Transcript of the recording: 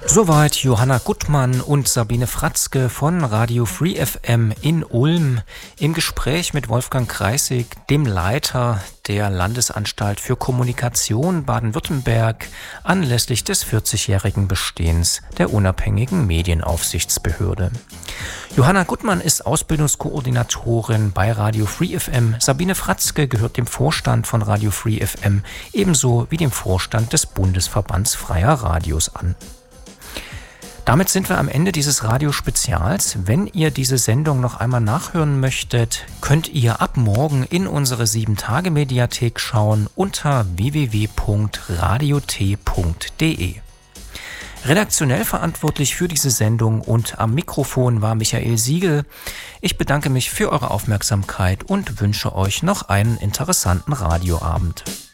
Soweit Johanna Gutmann und Sabine Fratzke von Radio Free FM in Ulm im Gespräch mit Wolfgang Kreissig, dem Leiter der Landesanstalt für Kommunikation Baden-Württemberg, anlässlich des 40-jährigen Bestehens der unabhängigen Medienaufsichtsbehörde. Johanna Gutmann ist Ausbildungskoordinatorin bei Radio Free FM. Sabine Fratzke gehört dem Vorstand von Radio Free FM ebenso wie dem Vorstand des Bundesverbands Freier Radios an. Damit sind wir am Ende dieses Radiospezials. Wenn ihr diese Sendung noch einmal nachhören möchtet, könnt ihr ab morgen in unsere 7-Tage-Mediathek schauen unter www.radiot.de. Redaktionell verantwortlich für diese Sendung und am Mikrofon war Michael Siegel. Ich bedanke mich für eure Aufmerksamkeit und wünsche euch noch einen interessanten Radioabend.